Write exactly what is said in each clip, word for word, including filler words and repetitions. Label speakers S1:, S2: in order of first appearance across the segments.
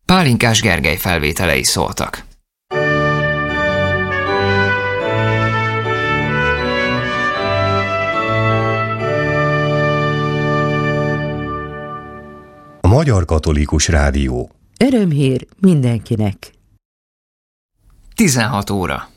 S1: Pálinkás Gergely felvételei szóltak.
S2: A Magyar Katolikus Rádió.
S3: Örömhír mindenkinek.
S1: tizenhat óra.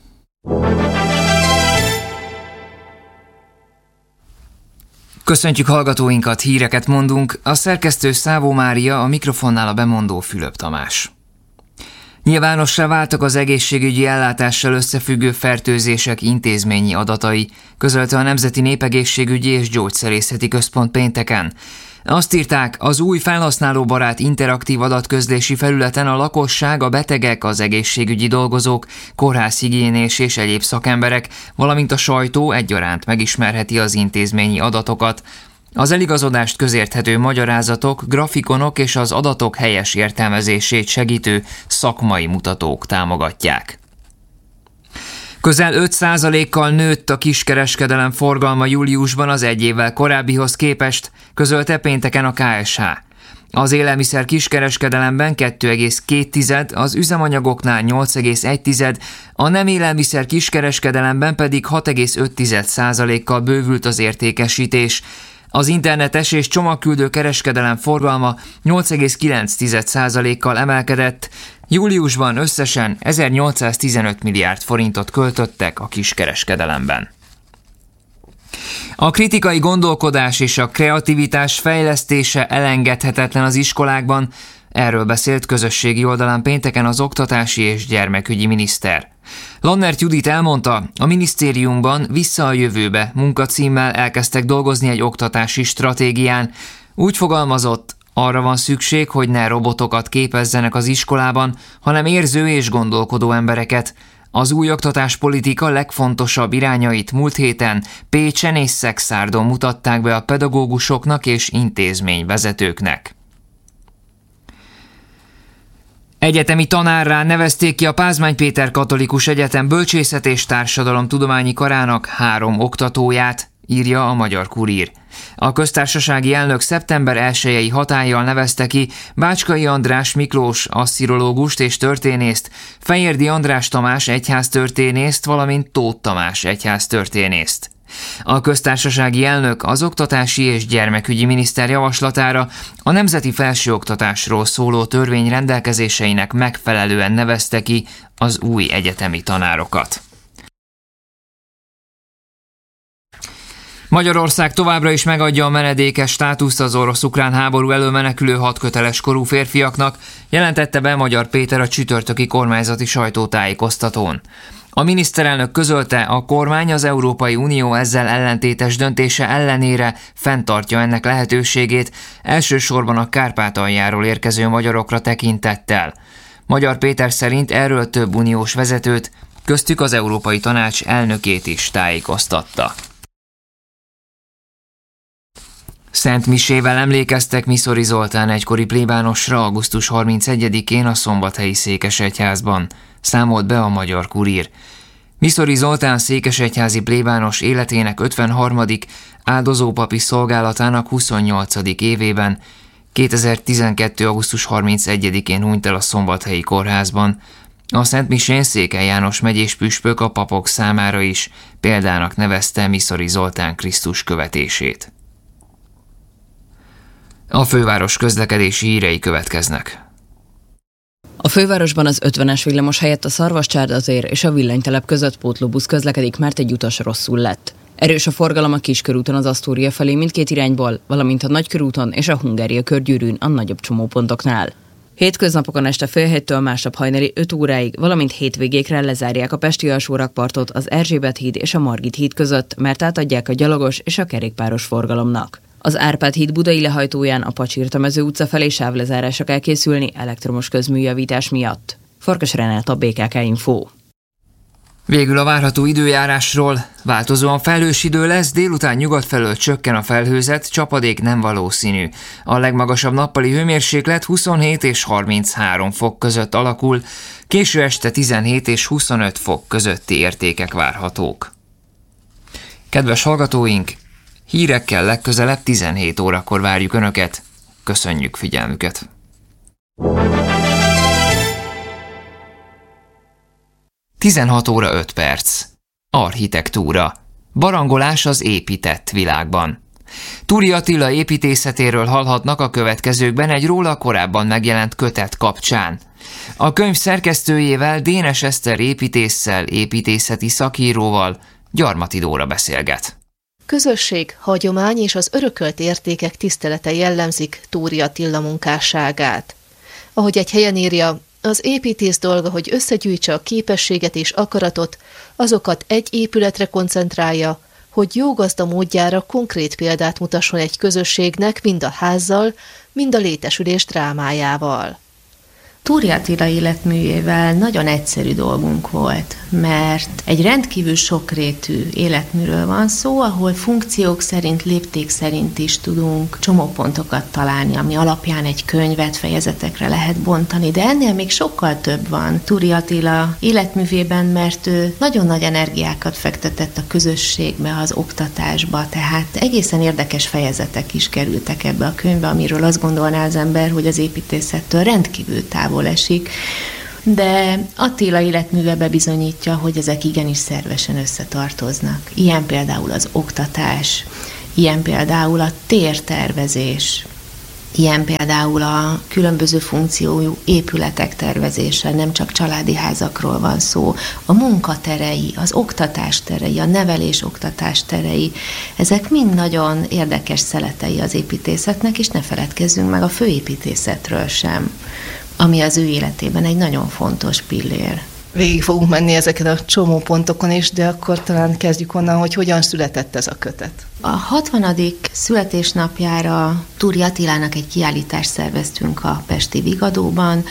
S1: Köszöntjük hallgatóinkat, híreket mondunk, a szerkesztő Szávó Mária, a mikrofonnál a bemondó Fülöp Tamás. Nyilvánossá váltak az egészségügyi ellátással összefüggő fertőzések intézményi adatai, közölte a Nemzeti Népegészségügyi és Gyógyszerészeti Központ pénteken. Azt írták, az új felhasználóbarát interaktív adatközlési felületen a lakosság, a betegek, az egészségügyi dolgozók, kórházhigiénés és egyéb szakemberek, valamint a sajtó egyaránt megismerheti az intézményi adatokat. Az eligazodást közérthető magyarázatok, grafikonok és az adatok helyes értelmezését segítő szakmai mutatók támogatják. Közel öt százalékkal nőtt a kiskereskedelem forgalma júliusban az egy évvel korábbihoz képest, közölte pénteken a ká es há. Az élelmiszer kiskereskedelemben kettő egész két, az üzemanyagoknál nyolc egész egy, a nem élelmiszer kiskereskedelemben pedig hat egész öt százalékkal bővült az értékesítés. Az internetes és csomagküldő kereskedelem forgalma nyolc egész kilenc százalékkal emelkedett, júliusban összesen ezernyolcszáztizenöt milliárd forintot költöttek a kiskereskedelemben. A kritikai gondolkodás és a kreativitás fejlesztése elengedhetetlen az iskolákban, erről beszélt közösségi oldalán pénteken az oktatási és gyermekügyi miniszter. Lannert Judit elmondta, a minisztériumban Vissza a jövőbe munkacímmel elkezdtek dolgozni egy oktatási stratégián. Úgy fogalmazott, arra van szükség, hogy ne robotokat képezzenek az iskolában, hanem érző és gondolkodó embereket. Az új oktatáspolitika legfontosabb irányait múlt héten Pécsen és Szekszárdon mutatták be a pedagógusoknak és intézményvezetőknek. Egyetemi tanárrá nevezték ki a Pázmány Péter Katolikus Egyetem Bölcsészet és Társadalomtudományi Karának három oktatóját, írja a Magyar Kurír. A köztársasági elnök szeptember elsejei hatállyal nevezte ki Bácskai András Miklós asszirológust és történészt, Fejérdi András Tamás egyháztörténészt, valamint Tóth Tamás egyháztörténészt. A köztársasági elnök az oktatási és gyermekügyi miniszter javaslatára a nemzeti felsőoktatásról szóló törvény rendelkezéseinek megfelelően nevezte ki az új egyetemi tanárokat. Magyarország továbbra is megadja a menedékes státuszt az orosz-ukrán háború elől menekülő hatköteles korú férfiaknak, jelentette be Magyar Péter a csütörtöki kormányzati sajtótájékoztatón. A miniszterelnök közölte, a kormány az Európai Unió ezzel ellentétes döntése ellenére fenntartja ennek lehetőségét, elsősorban a Kárpátaljáról érkező magyarokra tekintettel. Magyar Péter szerint erről több uniós vezetőt, köztük az Európai Tanács elnökét is tájékoztatta. Szent misével emlékeztek Miszori Zoltán egykori plébánosra augusztus harmincegyedikén a szombathelyi székesegyházban, számolt be a Magyar Kurír. Miszori Zoltán székesegyházi plébános életének ötvenharmadik áldozópapi szolgálatának huszonnyolcadik évében kétezer-tizenkettő. augusztus harmincegyedikén hunyt el a szombathelyi kórházban. A Szent misén Székely János megyés püspök a papok számára is példának nevezte Miszori Zoltán Krisztus követését. A főváros közlekedési hírei következnek.
S4: A fővárosban az ötvenes villamos helyett a Szarvascsárda tér és a villanytelep között pótlóbusz közlekedik, mert egy utas rosszul lett. Erős a forgalom a Kiskörúton az Asztória felé mindkét irányból, valamint a Nagykörúton és a Hungária körgyűrűn a nagyobb csomópontoknál. Hétköznapokon este fél héttől másnap hajnali öt óráig, valamint hétvégékre lezárják a Pesti alsórakpartot az Erzsébet híd és a Margit híd között, mert átadják a gyalogos és a kerékpáros forgalomnak. Az Árpád híd budai lehajtóján a Pacsirtamező utca felé sávlezárásra kell készülni elektromos közműjavítás miatt. Farkas Renát, bé ká ká Info.
S1: Végül a várható időjárásról. Változóan felhős idő lesz, délután nyugat felől csökken a felhőzet, csapadék nem valószínű. A legmagasabb nappali hőmérséklet huszonhét és harminchárom fok között alakul, késő este tizenhét és huszonöt fok közötti értékek várhatók. Kedves hallgatóink, hírekkel legközelebb tizenhét órakor várjuk Önöket. Köszönjük figyelmüket! tizenhat óra öt perc. Architektúra. Barangolás az épített világban. Túri Attila építészetéről hallhatnak a következőkben egy róla korábban megjelent kötet kapcsán. A könyv szerkesztőjével, Dénes Eszter építésszel, építészeti szakíróval Gyarmati Dóra beszélget.
S5: Közösség, hagyomány és az örökölt értékek tisztelete jellemzik Túri Attila munkásságát. Ahogy egy helyen írja, az építész dolga, hogy összegyűjtse a képességet és akaratot, azokat egy épületre koncentrálja, hogy jó gazda módjára konkrét példát mutasson egy közösségnek mind a házzal, mind a létesülés drámájával.
S6: Túri Attila életművével nagyon egyszerű dolgunk volt, mert egy rendkívül sokrétű életműről van szó, ahol funkciók szerint, lépték szerint is tudunk csomópontokat találni, ami alapján egy könyvet fejezetekre lehet bontani, de ennél még sokkal több van Túri Attila életművében, mert ő nagyon nagy energiákat fektetett a közösségbe, az oktatásba, tehát egészen érdekes fejezetek is kerültek ebbe a könyvbe, amiről azt gondolná az ember, hogy az építészettől rendkívül távol esik, de Attila életműve bebizonyítja, hogy ezek igenis szervesen összetartoznak. Ilyen például az oktatás, ilyen például a tértervezés, ilyen például a különböző funkciójú épületek tervezése, nem csak családi házakról van szó, a munkaterei, az oktatás terei, a nevelés-oktatás terei, ezek mind nagyon érdekes szeletei az építészetnek, és ne feledkezzünk meg a főépítészetről sem, ami az ő életében egy nagyon fontos pillér.
S5: Végig fogunk menni ezeken a csomópontokon is, de akkor talán kezdjük onnan, hogy hogyan született ez a kötet.
S6: A hatvanadik születésnapjára Túri Attilának egy kiállítást szerveztünk a pesti Vigadóban,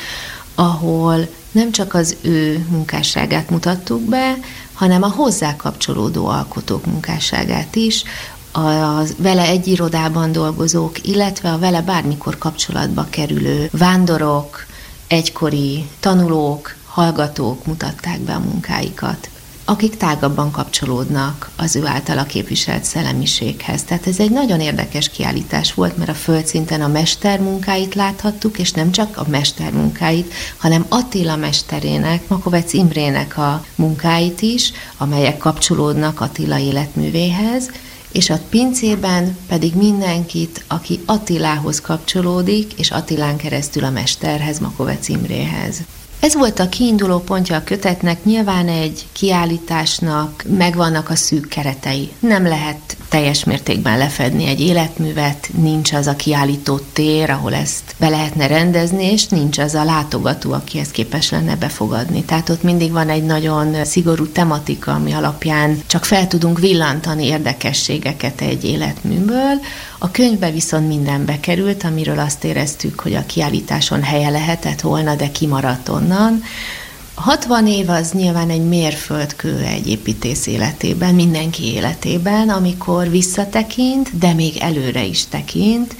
S6: ahol nem csak az ő munkásságát mutattuk be, hanem a hozzá kapcsolódó alkotók munkásságát is, a vele egy irodában dolgozók, illetve a vele bármikor kapcsolatba kerülő vándorok, egykori tanulók, hallgatók mutatták be a munkáikat, akik tágabban kapcsolódnak az ő általa képviselt szellemiséghez. Tehát ez egy nagyon érdekes kiállítás volt, mert a földszinten a mester munkáit láthattuk, és nem csak a mester munkáit, hanem Attila mesterének, Makovecz Imrének a munkáit is, amelyek kapcsolódnak Attila életművéhez, és a pincében pedig mindenkit, aki Attilához kapcsolódik, és Attilán keresztül a mesterhez, Makovecz Imréhez. Ez volt a kiinduló pontja a kötetnek, nyilván egy kiállításnak megvannak a szűk keretei. Nem lehet teljes mértékben lefedni egy életművet, nincs az a kiállító tér, ahol ezt be lehetne rendezni, és nincs az a látogató, aki ezt képes lenne befogadni. Tehát ott mindig van egy nagyon szigorú tematika, ami alapján csak fel tudunk villantani érdekességeket egy életműből. A könyvbe viszont minden bekerült, amiről azt éreztük, hogy a kiállításon helye lehetett volna, de kimaradt onnan. A hatvan év az nyilván egy mérföldkő egy építész életében, mindenki életében, amikor visszatekint, de még előre is tekint,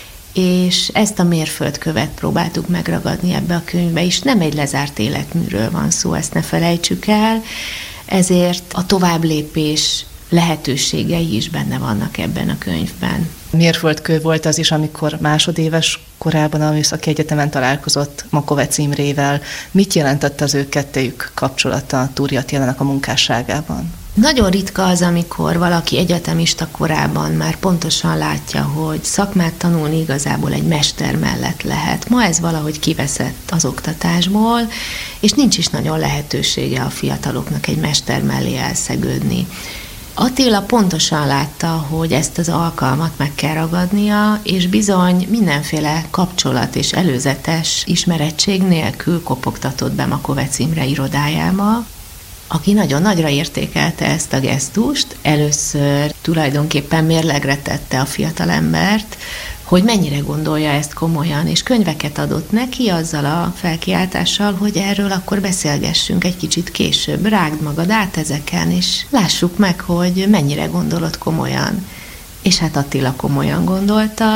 S6: és ezt a mérföldkövet próbáltuk megragadni ebbe a könyvbe is. Nem egy lezárt életműről van szó, ezt ne felejtsük el, ezért a továbblépés lehetőségei is benne vannak ebben a könyvben.
S5: Mérföldkő volt az is, amikor másodéves korában a Műszaki Egyetemen találkozott Makovecz Imrével. Mit jelentett az ő kettejük kapcsolata Túri Attilának a munkásságában?
S6: Nagyon ritka az, amikor valaki egyetemista korában már pontosan látja, hogy szakmát tanulni igazából egy mester mellett lehet. Ma ez valahogy kiveszett az oktatásból, és nincs is nagyon lehetősége a fiataloknak egy mester mellé elszegődni. Attila pontosan látta, hogy ezt az alkalmat meg kell ragadnia, és bizony mindenféle kapcsolat és előzetes ismerettség nélkül kopogtatott be Makovecz Imre irodájába, aki nagyon nagyra értékelte ezt a gesztust. Először tulajdonképpen mérlegre tette a fiatalembert, hogy mennyire gondolja ezt komolyan, és könyveket adott neki azzal a felkiáltással, hogy erről akkor beszélgessünk egy kicsit később, rágd magad át ezeken, és lássuk meg, hogy mennyire gondolod komolyan. És hát Attila komolyan gondolta,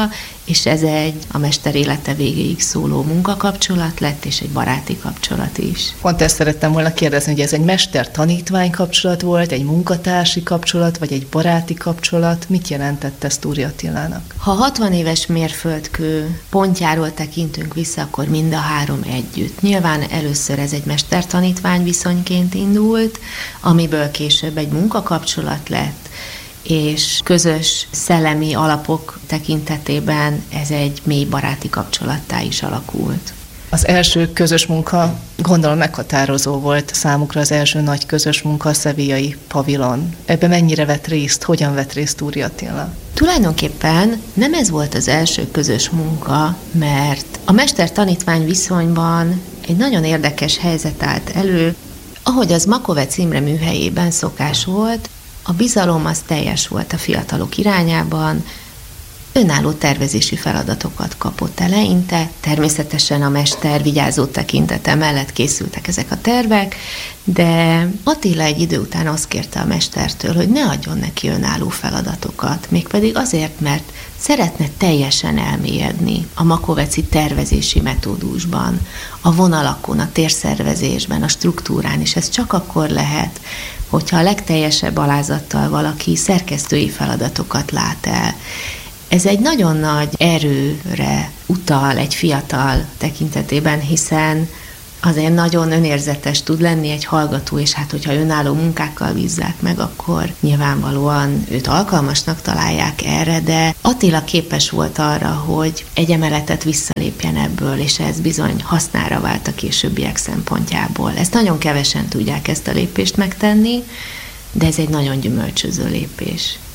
S6: és ez egy a mester élete végéig szóló munkakapcsolat lett, és egy baráti kapcsolat is.
S5: Pont ezt szerettem volna kérdezni, hogy ez egy mester-tanítvány kapcsolat volt, egy munkatársi kapcsolat, vagy egy baráti kapcsolat. Mit jelentett ez Túri Attilának?
S6: Ha hatvan éves mérföldkő pontjáról tekintünk vissza, akkor mind a három együtt. Nyilván először ez egy mester-tanítvány viszonyként indult, amiből később egy munkakapcsolat lett, és közös szellemi alapok tekintetében ez egy mély baráti kapcsolattá is alakult.
S5: Az első közös munka gondolom meghatározó volt számukra, az első nagy közös munka, a Sevillai pavilon. Ebben mennyire vett részt, hogyan vett részt Túri Attila?
S6: Tulajdonképpen nem ez volt az első közös munka, mert a mester-tanítvány viszonyban egy nagyon érdekes helyzet állt elő. Ahogy az Makovec Imre műhelyében szokás volt, a bizalom az teljes volt a fiatalok irányában, önálló tervezési feladatokat kapott eleinte, természetesen a mester vigyázó tekintete mellett készültek ezek a tervek, de Attila egy idő után azt kérte a mestertől, hogy ne adjon neki önálló feladatokat, mégpedig azért, mert szeretne teljesen elmélyedni a makoveci tervezési metódusban, a vonalakon, a térszervezésben, a struktúrán, és ez csak akkor lehet, hogyha a legteljesebb alázattal valaki szerkesztői feladatokat lát el. Ez egy nagyon nagy erőre utal egy fiatal tekintetében, hiszen azért nagyon önérzetes tud lenni egy hallgató, és hát hogyha önálló munkákkal bízzák meg, akkor nyilvánvalóan őt alkalmasnak találják erre, de Attila képes volt arra, hogy egy emeletet visszalépjen ebből, és ez bizony hasznára vált a későbbiek szempontjából. Ezt nagyon kevesen tudják ezt a lépést megtenni, de ez egy nagyon gyümölcsöző lépés.